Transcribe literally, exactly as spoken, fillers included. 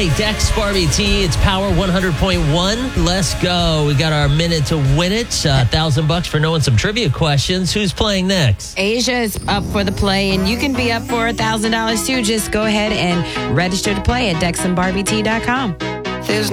Hey, Dex Barbie T, it's Power one hundred point one. Let's go. We got our minute to win it. A uh, thousand bucks for knowing some trivia questions. Who's playing next? Asia is up for the play, and you can be up for a thousand dollars too. Just go ahead and register to play at dex and barbie t dot com. There's